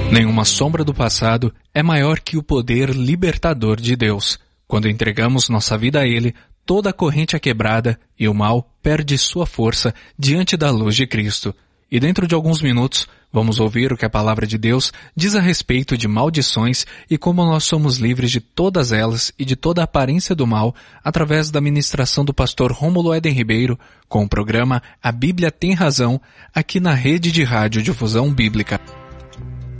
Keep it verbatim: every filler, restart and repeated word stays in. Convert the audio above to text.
Nenhuma sombra do passado é maior que o poder libertador de Deus. Quando entregamos nossa vida a Ele, toda a corrente é quebrada e o mal perde sua força diante da luz de Cristo. E dentro de alguns minutos, vamos ouvir o que a palavra de Deus diz a respeito de maldições e como nós somos livres de todas elas e de toda a aparência do mal através da ministração do pastor Rômulo Éden Ribeiro com o programa A Bíblia Tem Razão, aqui na Rede de Rádio Difusão Bíblica.